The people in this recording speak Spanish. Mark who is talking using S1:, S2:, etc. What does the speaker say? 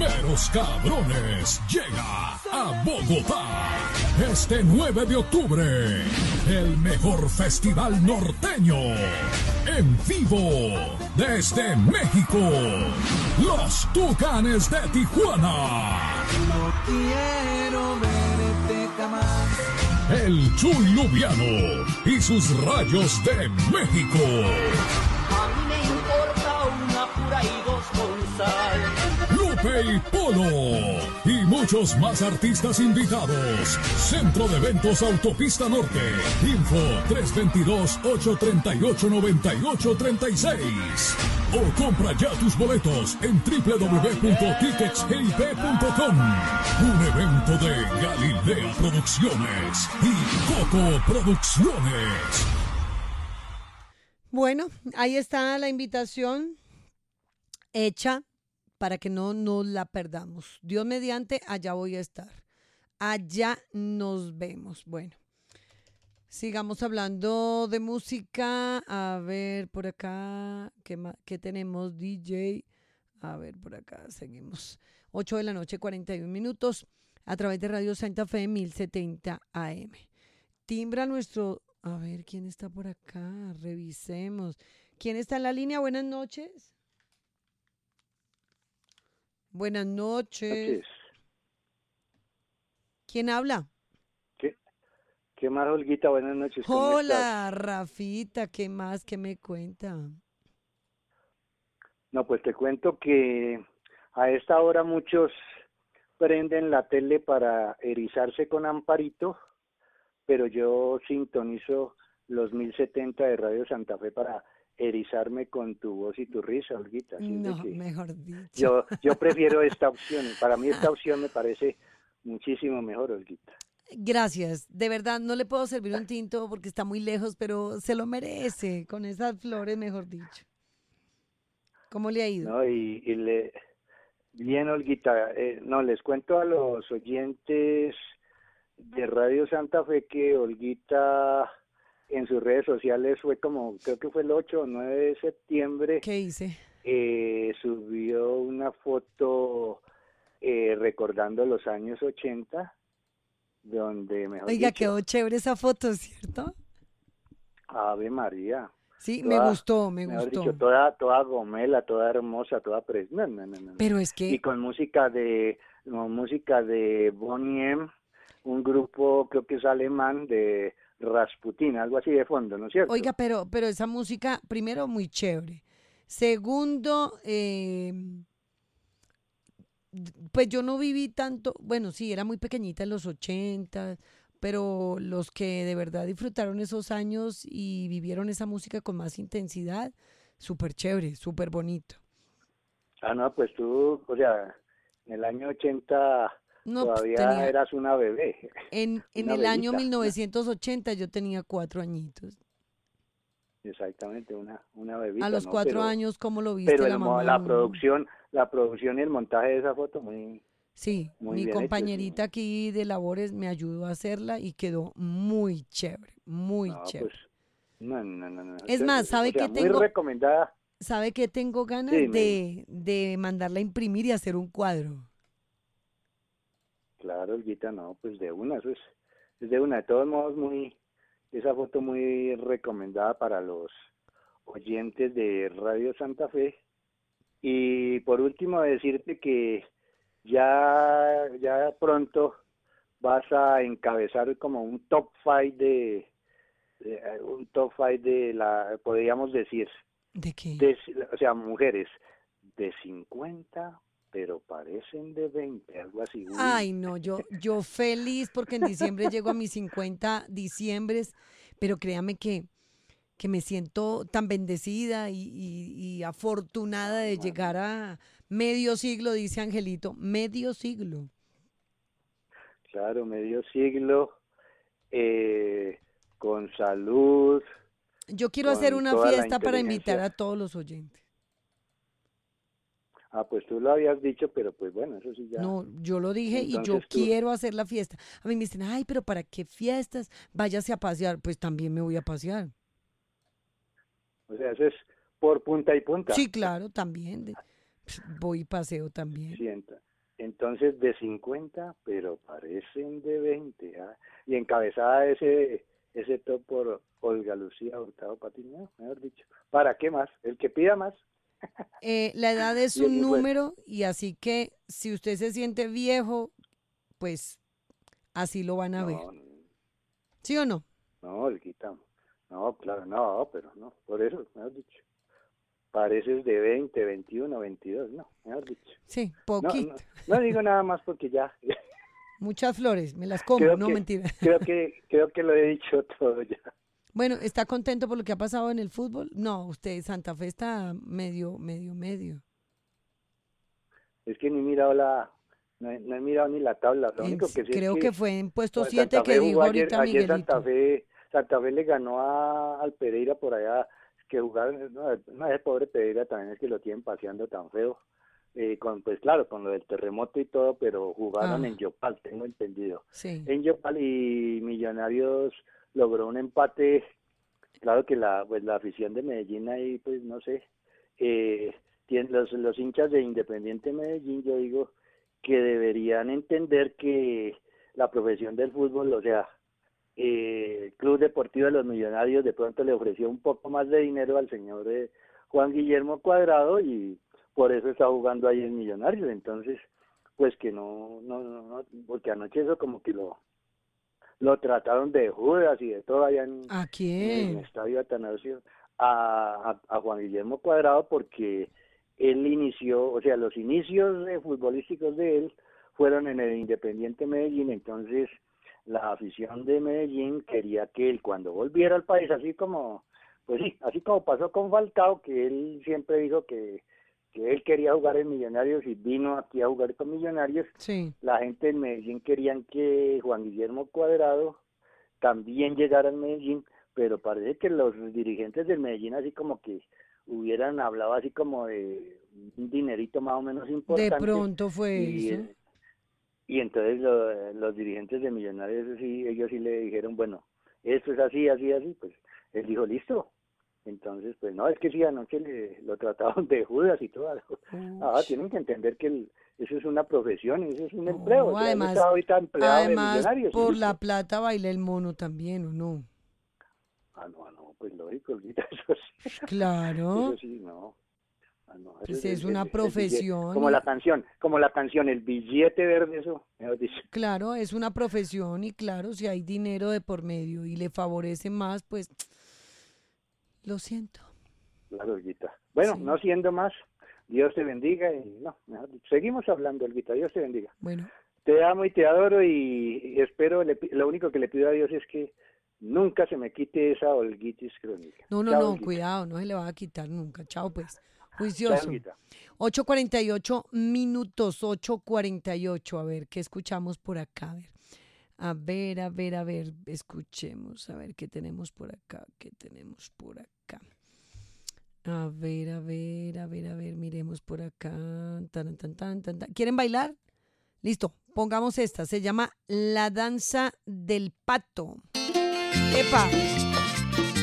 S1: Meros Cabrones llega a Bogotá este 9 de octubre. El mejor festival norteño. En vivo desde México. Los Tucanes de Tijuana.
S2: No quiero verte jamás.
S1: El Chuy Lubiano y sus Rayos de México.
S3: A mí me importa una pura y dos con sal.
S1: Lupe y Polo y muchos más artistas invitados. Centro de Eventos Autopista Norte. Info 322-838-9836. O compra ya tus boletos en www.ticketsgip.com. Un evento de Galilea Producciones y Coco Producciones.
S4: Bueno, ahí está la invitación hecha para que no nos la perdamos. Dios mediante, allá voy a estar. Allá nos vemos. Bueno, sigamos hablando de música. A ver, por acá, ¿qué tenemos? DJ. A ver, por acá, seguimos. 8 de la noche, 41 minutos, a través de Radio Santa Fe, 1070 AM. Timbra nuestro... A ver, ¿quién está por acá? Revisemos. ¿Quién está en la línea? Buenas noches. Buenas noches. ¿Quién habla?
S5: ¿Qué más, Olguita? Buenas noches. ¿Cómo
S4: Hola,
S5: estás?
S4: Rafita. ¿Qué más? ¿Qué me cuenta?
S5: No, pues te cuento que a esta hora muchos prenden la tele para erizarse con Amparito, pero yo sintonizo los 1070 de Radio Santa Fe para erizarme con tu voz y tu risa, Olguita. Así
S4: No,
S5: que
S4: mejor dicho.
S5: yo prefiero esta opción. Para mí esta opción me parece muchísimo mejor, Olguita.
S4: Gracias. De verdad, no le puedo servir un tinto porque está muy lejos, pero se lo merece. Con esas flores, mejor dicho. ¿Cómo le ha ido?
S5: No, bien, Olguita. No, les cuento a los oyentes de Radio Santa Fe que Olguita en sus redes sociales fue como, creo que fue el 8 o 9 de septiembre,
S4: ¿Qué hice?
S5: subió una foto recordando los años 80, donde, mejor
S4: Oiga,
S5: dicho,
S4: quedó chévere esa foto, ¿cierto?
S5: Ave María.
S4: Sí,
S5: Toda,
S4: me gustó, me
S5: mejor
S4: gustó.
S5: dicho, toda gomela, toda hermosa, toda no, no, no, no.
S4: Pero es que...
S5: Y con música de Boney M, un grupo creo que es alemán de Rasputin, algo así de fondo, ¿no es cierto?
S4: Oiga, pero esa música, primero, muy chévere. Segundo, pues yo no viví tanto, bueno, sí, era muy pequeñita en los 80, pero los que de verdad disfrutaron esos años y vivieron esa música con más intensidad, súper chévere, súper bonito.
S5: No, pues tú, o sea, en el año 80
S4: No, pues,
S5: todavía eras una bebé.
S4: En
S5: una
S4: el año
S5: bebita.
S4: 1980 yo tenía 4 añitos.
S5: Exactamente, una bebita.
S4: A los
S5: ¿no?
S4: 4
S5: Pero,
S4: años, ¿cómo lo viste
S5: pero
S4: la mamá?
S5: la producción y el montaje de esa foto
S4: Sí,
S5: muy
S4: mi
S5: bien
S4: compañerita
S5: hechos,
S4: aquí de labores me ayudó a hacerla y quedó muy chévere, muy
S5: ¿no?
S4: chévere.
S5: Pues, no.
S4: Es más,
S5: O sea, muy recomendada.
S4: ¿sabe qué tengo ganas
S5: Sí,
S4: de mandarla a imprimir y hacer un cuadro?
S5: Claro, Olguita, no, pues de una, eso es de una. De todos modos, esa foto muy recomendada para los oyentes de Radio Santa Fe. Y por último, decirte que ya pronto vas a encabezar como un top 5 de la, podríamos decir,
S4: ¿De qué?
S5: o sea, mujeres de 50, pero parecen de 20, algo así. Uy.
S4: Ay, no, yo feliz porque en diciembre llego a mis 50 diciembres, pero créame que me siento tan bendecida y afortunada de llegar a medio siglo, dice Angelito, medio siglo.
S5: Claro, medio siglo, con salud.
S4: Yo quiero
S5: con
S4: hacer una
S5: toda la
S4: fiesta para invitar
S5: inteligencia.
S4: a todos los oyentes.
S5: Pues tú lo habías dicho, pero pues bueno, eso sí ya.
S4: No, yo lo dije y yo
S5: Entonces tú,
S4: quiero hacer la fiesta. A mí me dicen, ay, pero ¿para qué fiestas? Váyase a pasear. Pues también me voy a pasear.
S5: o sea, eso es por punta y punta.
S4: Sí, claro, también. Voy y paseo también.
S5: Sienta. Entonces de 50, pero parecen de 20. ¿Ah? Y encabezada ese top por Olga Lucía Hurtado Patiño, mejor dicho. ¿Para qué más? El que pida más.
S4: La edad es
S5: Y
S4: un
S5: así fue.
S4: número y así que si usted se siente viejo, pues así lo van a ver.
S5: No,
S4: ¿Sí o no?
S5: no, Olguita. No, claro, no, pero no. Por eso, mejor dicho. Pareces de 20, 21, 22, no, mejor dicho.
S4: Sí,
S5: No,
S4: poquito.
S5: no digo nada más porque ya
S4: Muchas flores, me las como,
S5: creo
S4: no
S5: que
S4: mentira.
S5: creo que lo he dicho todo ya.
S4: Bueno, ¿está contento por lo que ha pasado en el fútbol? No, usted, Santa Fe está medio.
S5: Es que ni he mirado no he mirado ni la tabla. Lo único que sé es
S4: Creo que
S5: que
S4: fue en puesto
S5: pues,
S4: 7
S5: Santa
S4: que
S5: Fe jugó
S4: dijo
S5: ayer,
S4: ahorita
S5: Santa
S4: Miguelito.
S5: Fe, Santa Fe le ganó al Pereira por allá, que jugaron, no, ese pobre Pereira también es que lo tienen paseando tan feo. Pues claro, con lo del terremoto y todo, pero jugaron en
S4: Ah,
S5: Yopal, tengo entendido.
S4: sí.
S5: En Yopal y Millonarios logró un empate. Claro que la afición de Medellín ahí, pues no sé, tienen los hinchas de Independiente Medellín, yo digo que deberían entender que la profesión del fútbol, o sea, el Club Deportivo de los Millonarios de pronto le ofreció un poco más de dinero al señor Juan Guillermo Cuadrado y por eso está jugando ahí en Millonarios, entonces, pues que no, porque anoche eso como que lo trataron de Judas y de todo allá
S4: ¿A
S5: en el
S4: quién?
S5: estadio Atanasio a Juan Guillermo Cuadrado porque él inició, o sea, los inicios futbolísticos de él fueron en el Independiente Medellín, entonces la afición de Medellín quería que él cuando volviera al país, así como, pues sí, así como pasó con Falcao, que él siempre dijo que él quería jugar en Millonarios y vino aquí a jugar con Millonarios,
S4: Sí.
S5: la gente en Medellín querían que Juan Guillermo Cuadrado también llegara al Medellín, pero parece que los dirigentes del Medellín así como que hubieran hablado así como de un dinerito más o menos
S4: De
S5: importante
S4: pronto fue
S5: y,
S4: eso.
S5: y entonces los dirigentes de Millonarios sí, ellos sí le dijeron, bueno, esto es así, así, así, pues él dijo, listo. Entonces, pues no, es que sí, anoche lo trataban de Judas y todo.
S4: Uy,
S5: Ah, tienen que entender que eso es una profesión, eso es un empleo.
S4: no,
S5: O sea, él está ahorita empleado de
S4: además
S5: Millonarios y
S4: por la
S5: listo.
S4: plata baila el mono también, ¿o no?
S5: No, pues lógico, Olguita, eso
S4: Pues
S5: sí, eso
S4: claro,
S5: sí, no. No, eso
S4: pues
S5: es
S4: es una
S5: el billete,
S4: profesión y
S5: como la canción, el billete verde, eso, mejor dicho.
S4: claro, es una profesión y claro, si hay dinero de por medio y le favorece más, pues lo siento.
S5: Claro, Olguita. Bueno,
S4: Sí,
S5: no siendo más, Dios te bendiga y no, mejor dicho, seguimos hablando, Olguita, Dios te bendiga.
S4: bueno,
S5: Te amo y te adoro y espero, lo único que le pido a Dios es que nunca se me quite esa Olguitis crónica. Chao,
S4: no,
S5: Olguita.
S4: cuidado, no se le va a quitar nunca. Chao, pues,
S5: Chao,
S4: juicioso.
S5: Olguita.
S4: 8:48 minutos, 8:48. A ver, ¿qué escuchamos por acá? A ver, escuchemos, a ver qué tenemos por acá, qué tenemos por acá. A ver, miremos por acá. Tan, tan, tan, tan, tan. ¿Quieren bailar? Listo, pongamos esta, se llama La Danza del Pato. ¡Epa!